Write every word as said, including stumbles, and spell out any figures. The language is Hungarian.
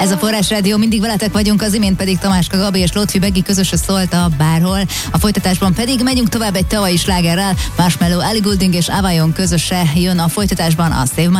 Ez a Forrás Rádió, mindig veletek vagyunk, az imént pedig Tamáska Gabi és Lotfi Begi közösen szólt a Bárhol. A folytatásban pedig megyünk tovább egy tavalyi slágerrel, Marshmello, Ellie Goulding és Avayon közöse jön a folytatásban a Save My